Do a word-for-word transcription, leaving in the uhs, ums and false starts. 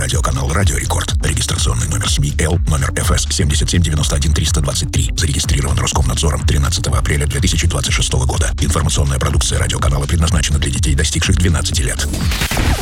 телерадиоканал «Радио Рекорд». Регистрационный номер СМИ Л, номер эф эс семь семь девять один триста двадцать три. Зарегистрирован Роскомнадзором тринадцатого апреля две тысячи двадцать шестого года. Информационная продукция радиоканала предназначена для детей, достигших двенадцати лет.